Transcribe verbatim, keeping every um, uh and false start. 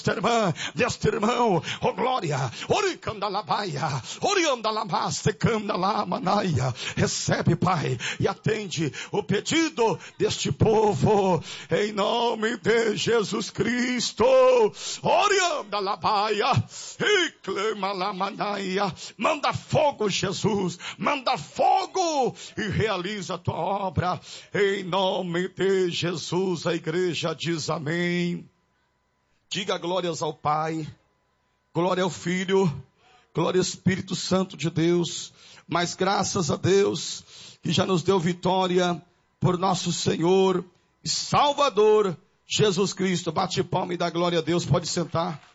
irmã, deste irmão, oh glória, oricandalabaia, oriandalabastecandalamanaya. Recebe, Pai, e atende o pedido deste povo, em nome de Jesus Cristo. Oriandalabaia, e clamalamanaya. Manda fogo, Jesus, manda fogo e realiza a tua obra, em nome de Jesus. A igreja diz amém. Diga glórias ao Pai, glória ao Filho, glória ao Espírito Santo de Deus. Mas graças a Deus que já nos deu vitória por nosso Senhor e Salvador Jesus Cristo. Bate palma e dá glória a Deus. Pode sentar.